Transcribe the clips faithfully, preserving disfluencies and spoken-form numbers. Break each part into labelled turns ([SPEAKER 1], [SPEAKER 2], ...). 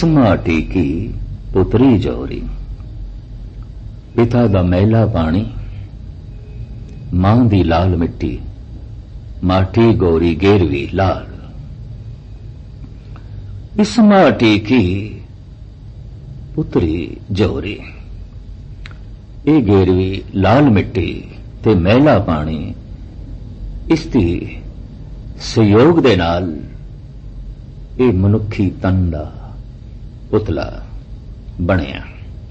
[SPEAKER 1] माटी की पुतरी जोरी, पिता दा मैला पानी, मां दी लाल मिट्टी, माटी गोरी गेरवी लाल। इस माटी की पुतरी जोरी, ये गेरवी लाल मिट्टी ते मैला पानी, इसदी सहयोग दे नाल ये मनुखी तन दा पुतला बनिया।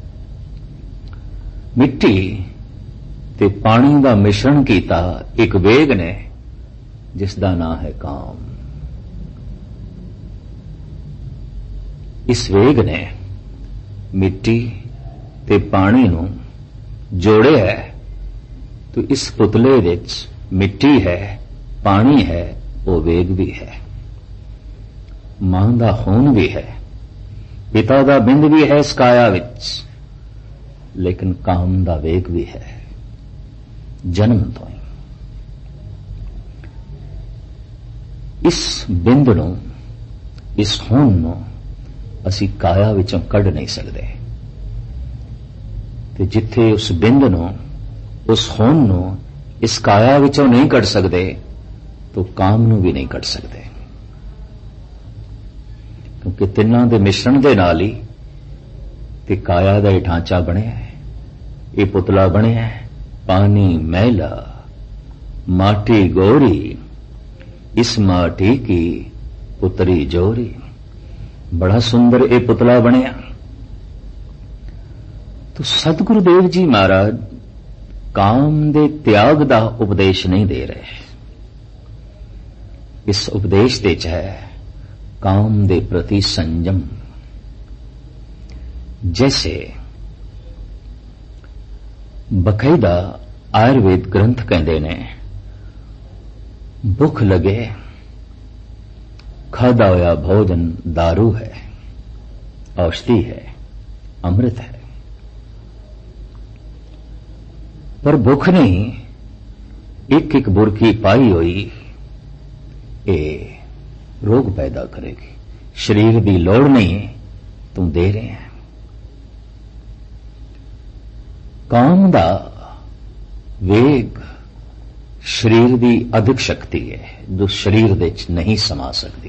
[SPEAKER 1] मिट्टी ते पानी दा मिश्रण कीता एक वेग ने जिसदा नाम है काम। इस वेग ने मिट्टी ते पानी नूं जोड़िया है, तो इस पुतले विच मिट्टी है, पानी है, वो वेग भी है। मां दा खून भी है, पिता दा बिंद भी है इस काया विच, लेकिन काम दा वेग भी है जन्म तो ही। इस बिंद नूं, इस खून नूं असी काया विचों कढ नहीं सकते, ते जिथे उस बिंद नूं, उस खून नूं इस काया विचों नहीं कढ सकते, तो काम नूं भी नहीं कढ सकते, क्योंकि तिन्हां दे मिश्रण दे नाल ही ते काया दा ढांचा बनिया है, ये पुतला बनिया है। पानी मैला, माटी गोरी, इस माटी की पुतरी जोरी। बड़ा सुंदर ये पुतला बनिया। तो सतगुरुदेव जी महाराज काम दे त्याग दा उपदेश नहीं दे रहे, इस उपदेश दे च है काम दे प्रति संयम। जैसे बकायदा आयुर्वेद ग्रंथ कहते ने, भुख लगे खादा होया भोजन दारू है, औषधि है, अमृत है। पर भुख नहीं, एक एक बुरकी पाई हुई ये रोग पैदा करेगी। शरीर की लोड़ नहीं, तुम दे रहे हैं। काम दा वेग शरीर की अधिक शक्ति है, जो शरीर दे च नहीं समा सकती।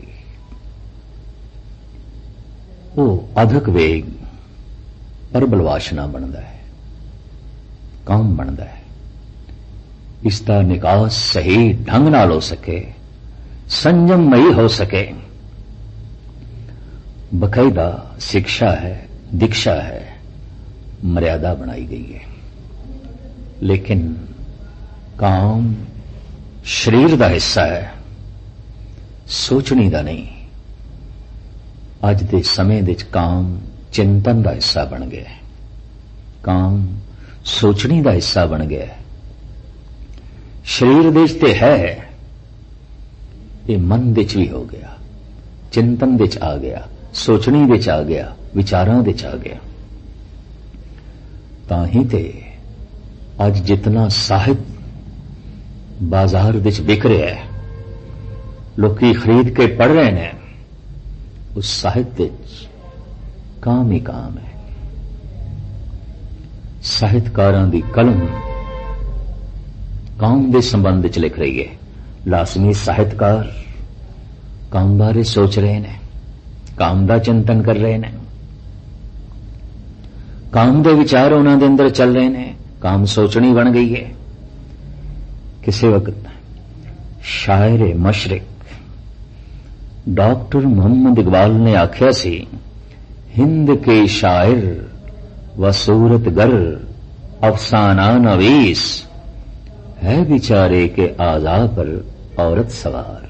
[SPEAKER 1] वो अधिक वेग प्रबल वासना बनता है, काम बनता है। इसका निकास सही ढंग नाल हो सके, संयममयी हो सके, बकायदा शिक्षा है, दीक्षा है, मर्यादा बनाई गई है। लेकिन काम शरीर का हिस्सा है, सोचनी का नहीं। अज दे समय दे काम चिंतन का हिस्सा बन गया है, काम सोचनी का हिस्सा बन गया है। शरीर दे ते है, ये मन दे च भी हो गया, चिंतन दे च आ गया, सोचनी दे च आ गया, विचारां दे च आ गया। ताही ते अज जितना साहित्य बाजार विच बिक रहा है, लोकी खरीद के पढ़ रहे हैं, उस साहित्य काम ही काम है। साहित्यकारां दी कलम काम दे संबंध च लिख रही है। लाजमी साहित्यकार काम बारे सोच रहे हैं, काम दा चिंतन कर रहे हैं, काम दे विचार उन्हां दे अंदर चल रहे हैं, काम सोचनी बन गई है। किसी वक्त शायर मशरिक डॉक्टर मोहम्मद इकबाल ने आख्या सी, हिंद के शायर व सूरत गर अफसाना नवीस है बिचारे के आजा पर औरत सवार।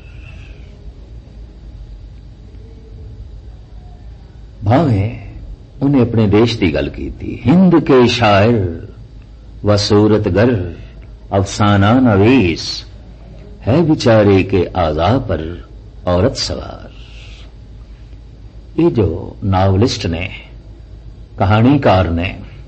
[SPEAKER 1] भावे उन्हें अपने देश की गल की थी। हिंद के शायर व सूरत गर अफसाना नवीस है बिचारे के आजा पर औरत सवार। ये जो नावलिस्ट ने, कहानीकार ने,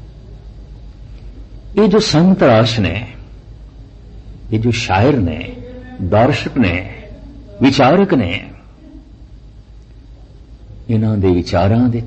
[SPEAKER 1] ये जो संत राश ने, ये जो शायर ने, दर्शक ने, विचारक ने, इन्हां दे विचारां दे